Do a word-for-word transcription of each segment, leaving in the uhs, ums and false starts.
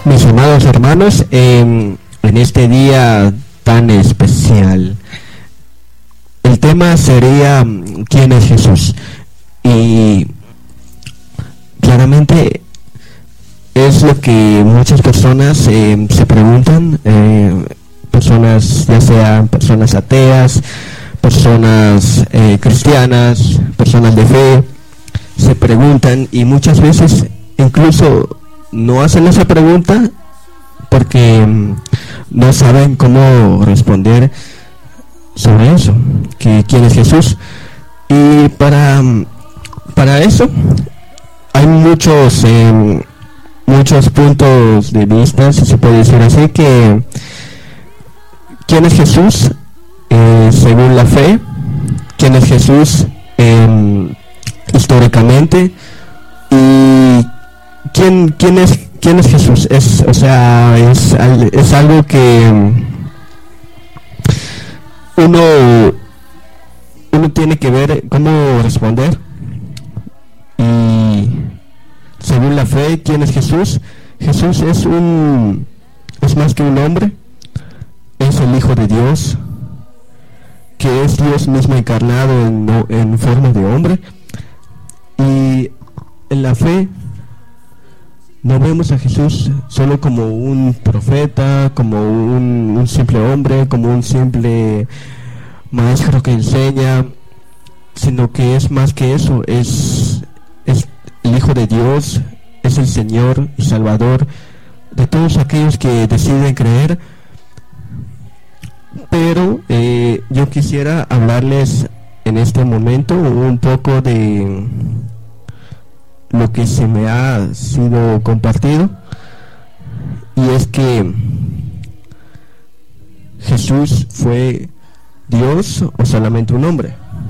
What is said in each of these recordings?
Mis amados hermanos, eh, en este día tan especial, el tema sería ¿quién es Jesús? Y claramente es lo que muchas personas eh, se preguntan, eh, personas, ya sean personas ateas, personas eh, cristianas, personas de fe, se preguntan y muchas veces incluso no hacen esa pregunta porque um, no saben cómo responder sobre eso, que quién es Jesús. Y para para eso hay muchos eh, muchos puntos de vista, si se puede decir así, que quién es Jesús eh, según la fe, quién es Jesús eh, históricamente, y quién quién es quién es Jesús. Es, o sea, es es algo que uno uno tiene que ver cómo responder. Y según la fe, ¿quién es Jesús? Jesús es un es más que un hombre, es el Hijo de Dios, que es Dios mismo encarnado en, en forma de hombre. Y en la fe no vemos a Jesús solo como un profeta, como un, un simple hombre, como un simple maestro que enseña, sino que es más que eso, es, es el Hijo de Dios, es el Señor y Salvador de todos aquellos que deciden creer. Pero eh, yo quisiera hablarles en este momento un poco de lo que se me ha sido compartido, y es que Jesús fue Dios o solamente un hombre.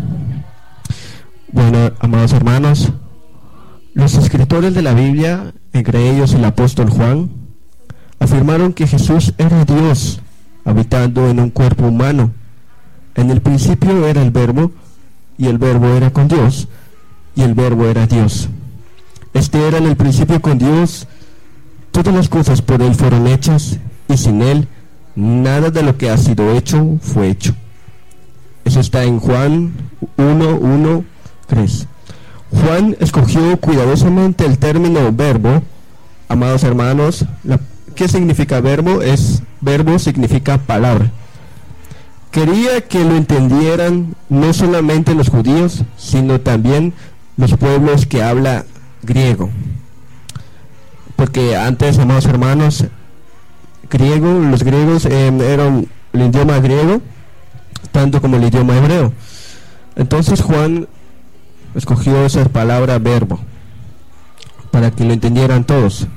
Bueno, amados hermanos, los escritores de la Biblia, entre ellos el apóstol Juan, afirmaron que Jesús era Dios habitando en un cuerpo humano. En el principio era el Verbo, y el Verbo era con Dios, y el Verbo era Dios. Este era en el principio con Dios. Todas las cosas por Él fueron hechas, y sin Él nada de lo que ha sido hecho fue hecho. Eso está en Juan uno, uno, tres. Juan escogió cuidadosamente el término verbo. Amados hermanos, la, ¿qué significa verbo? Es, verbo significa palabra. Quería que lo entendieran no solamente los judíos, sino también los pueblos que habla griego, porque antes, amados hermanos, griego, los griegos eh, eran el idioma griego tanto como el idioma hebreo. Entonces Juan escogió esa palabra verbo para que lo entendieran todos.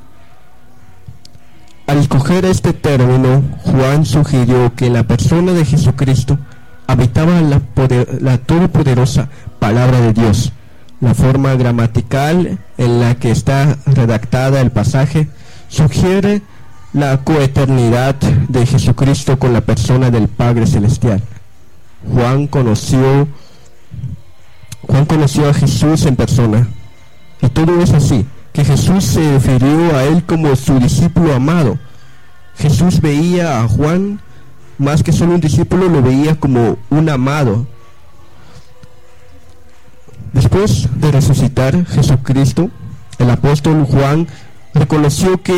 Al escoger este término, Juan sugirió que la persona de Jesucristo habitaba la, poder, la todopoderosa palabra de Dios. La forma gramatical en la que está redactada el pasaje sugiere la coeternidad de Jesucristo con la persona del Padre Celestial. Juan conoció, Juan conoció a Jesús en persona, y todo es así, que Jesús se refirió a él como su discípulo amado. Jesús veía a Juan más que solo un discípulo, lo veía como un amado. Después de resucitar Jesucristo, el apóstol Juan reconoció que